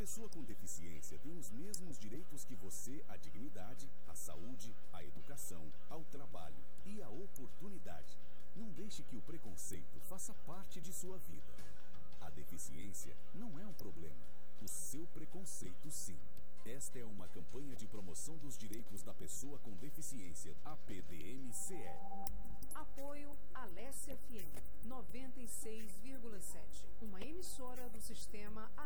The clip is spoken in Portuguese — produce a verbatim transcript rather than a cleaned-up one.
pessoa com deficiência tem os mesmos direitos que você à dignidade, à saúde, à educação, ao trabalho e à oportunidade. Não deixe que o preconceito faça parte de sua vida. A deficiência não é um problema. O seu preconceito, sim. Esta é uma campanha de promoção dos direitos da pessoa com deficiência, A P D M C E. Apoio Alessia F M noventa e seis vírgula sete, uma emissora do sistema